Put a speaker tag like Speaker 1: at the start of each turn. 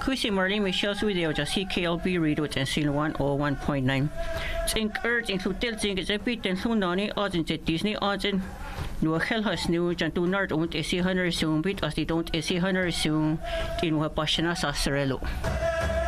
Speaker 1: Kusi Marley Michelle's video just CKLB radio at Seal 101.9. Think urge in hotel thing is a bit and Hunani odds in Disney odds in no hell has new and do not own a sea hunter soon bit as they don't a sea hunter soon in what Pashana Sasarello.